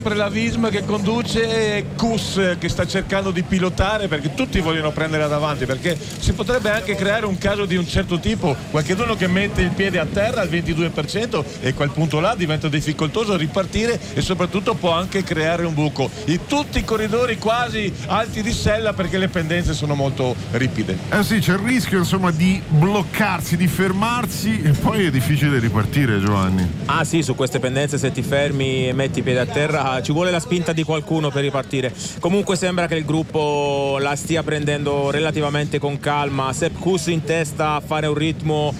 La Visma che conduce e Kuss che sta cercando di pilotare, perché tutti vogliono prendere davanti, perché si potrebbe anche creare un caso di un certo tipo, qualcuno che mette il piede a terra al 22% e a quel punto là diventa difficoltoso ripartire e soprattutto può anche creare un buco. Tutti i corridori quasi alti di sella, perché le pendenze sono molto ripide. Sì, c'è il rischio insomma di bloccarsi, di fermarsi e poi è difficile ripartire, Giovanni. Ah sì, su queste pendenze se ti fermi e metti i piedi a terra ci vuole la spinta di qualcuno per ripartire. Comunque sembra che il gruppo la stia prendendo relativamente con calma. Sepp Kuss in testa a fare un ritmo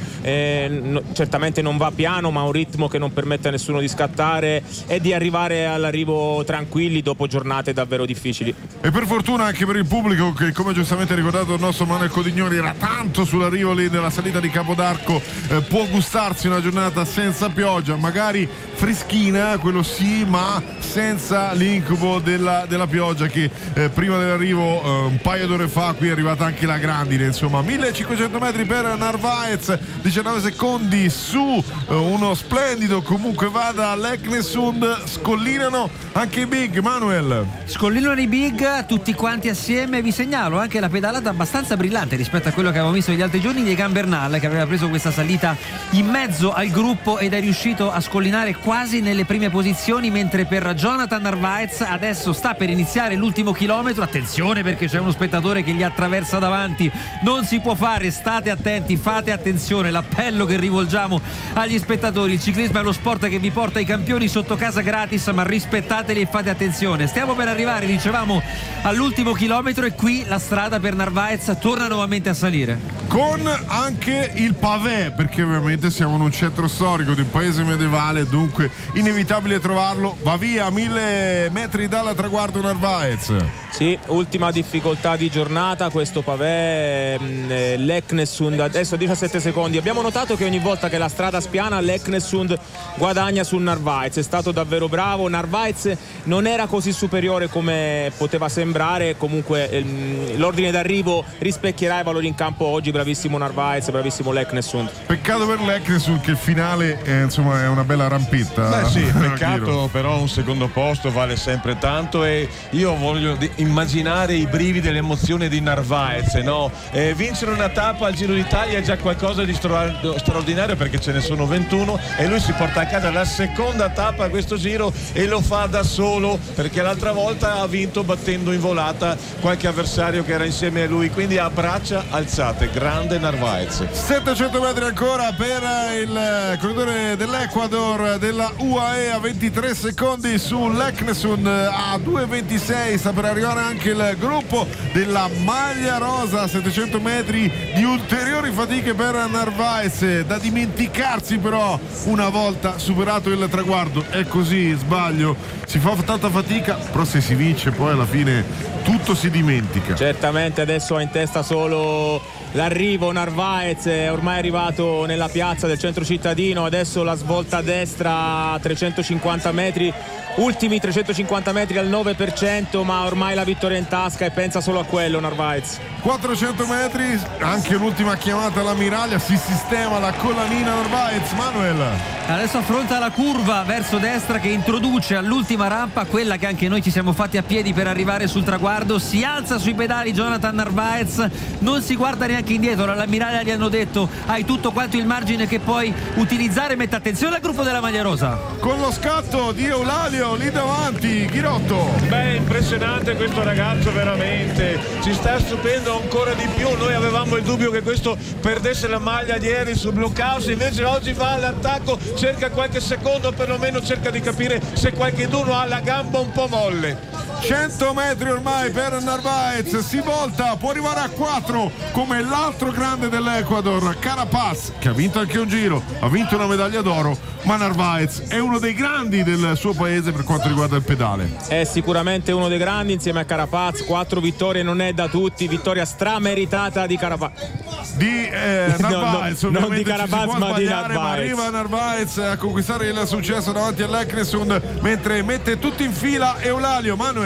certamente non va piano, ma un ritmo che non permette a nessuno di scattare e di arrivare all'arrivo tranquilli dopo giornate davvero difficili. E per fortuna anche per il pubblico che, come giustamente ha ricordato il nostro Manuel Codignori, era tanto sull'arrivo lì della salita di Capodarco, può gustarsi una giornata senza pioggia, magari freschina, quello sì, ma senza l'incubo della pioggia che prima dell'arrivo un paio d'ore fa qui è arrivata anche la grandine. Insomma, 1500 metri per Narvaez, 19 secondi su uno splendido comunque vada l'Eknesund. Scollinano anche i big, Manuel. Scollinano i big tutti quanti assieme. Vi segnalo anche la pedalata abbastanza brillante rispetto a quello che avevamo visto negli altri giorni di Egan Bernal, che aveva preso questa salita in mezzo al gruppo ed è riuscito a scollinare quasi nelle prime posizioni, mentre per Jonathan Narvaez adesso sta per iniziare l'ultimo chilometro. Attenzione, perché c'è uno spettatore che gli attraversa davanti, non si può fare, state attenti, fate attenzione, l'appello che rivolgiamo agli spettatori. Il ciclismo è lo sport che vi porta i campioni sotto casa gratis, ma rispettateli e fate attenzione. Stiamo per arrivare, dicevamo, all'ultimo chilometro e qui la strada per Narvaez torna nuovamente a salire, con anche il pavé, perché ovviamente siamo in un centro storico di un paese medievale, dunque inevitabile trovarlo. Va via 1000 metri dal traguardo Narvaez. Sì, ultima difficoltà di giornata questo pavé, l'Eknesund adesso a 17 secondi. Abbiamo notato che ogni volta che la strada spiana l'Eknesund guadagna sul Narvaez, è stato davvero bravo. Narvaez non era così superiore come poteva sembrare, comunque l'ordine d'arrivo rispecchierà i valori in campo oggi. Bravissimo Narvaez, bravissimo l'Eknesund. Peccato per l'Eknesund che il finale insomma è una bella rampetta. Beh sì, peccato, però un secondo posto vale sempre tanto e io voglio immaginare i brividi e l'emozione di Narvaez, no? Vincere una tappa al Giro d'Italia è già qualcosa di straordinario, perché ce ne sono 21 e lui si porta a casa la seconda tappa a questo Giro e lo fa da solo, perché l'altra volta ha vinto battendo in volata qualche avversario che era insieme a lui, quindi a braccia alzate, grande Narvaez. 700 metri ancora per il corridore dell'Ecuador della UAE a 23 secondi sull'Eknesund, a 2,26 sta per arrivare anche il gruppo della maglia rosa. 700 metri di ulteriori fatiche per Narvaez, da dimenticarsi però una volta superato il traguardo. È così, sbaglio, si fa tanta fatica, però se si vince poi alla fine tutto si dimentica. Certamente adesso ha in testa solo l'arrivo. Narvaez è ormai arrivato nella piazza del centro cittadino, adesso la svolta a destra a 350 metri, ultimi 350 metri al 9%, ma ormai la vittoria in tasca e pensa solo a quello Narvaez. 400 metri, anche l'ultima chiamata alla Miraglia, si sistema la collanina Narvaez. Manuel adesso affronta la curva verso destra che introduce all'ultima rampa, quella che anche noi ci siamo fatti a piedi per arrivare sul traguardo. Si alza sui pedali Jonathan Narvaez, non si guarda neanche indietro. Alla Miraglia gli hanno detto: hai tutto quanto il margine che puoi utilizzare, mette attenzione al gruppo della maglia rosa con lo scatto di Eulalio lì davanti. Ghirotto, beh, impressionante questo ragazzo, veramente ci sta stupendo ancora di più. Noi avevamo il dubbio che questo perdesse la maglia ieri su Blockhouse, invece oggi va all'attacco, cerca qualche secondo, perlomeno cerca di capire se qualcuno ha la gamba un po' molle. 100 metri ormai per Narvaez, si volta, può arrivare a 4 come l'altro grande dell'Ecuador, Carapaz, che ha vinto anche un Giro, ha vinto una medaglia d'oro, ma Narvaez è uno dei grandi del suo paese per quanto riguarda il pedale. È sicuramente uno dei grandi insieme a Carapaz, 4 vittorie non è da tutti, vittoria strameritata di Carapaz. Di Narvaez, non di Carapaz ma di Narvaez. Ma arriva Narvaez a conquistare il successo davanti all'Eknesund, mentre mette tutti in fila Eulalio. Manuel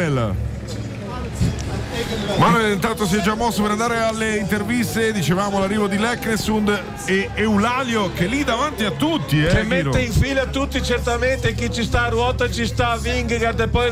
intanto si è già mosso per andare alle interviste. Dicevamo l'arrivo di l'Eknesund e Eulalio che è lì davanti a tutti, che mette in fila tutti, certamente chi ci sta a ruota ci sta Vingegaard e poi